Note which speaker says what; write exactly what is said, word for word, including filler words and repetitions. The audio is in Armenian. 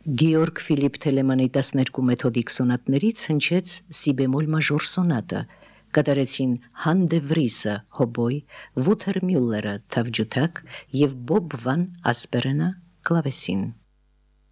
Speaker 1: Գեորգ Ֆիլիպ Թելեմանի տասներկու մեթոդիկ սոնատներից հնչեց սի բեմոլ մաժոր սոնատը, կատարեցին Հան դե Վրիսը հոբոյ, Վութեր Մյուլլերը թավջութակ և Բոբ վան Ասպերենը կլավեսին։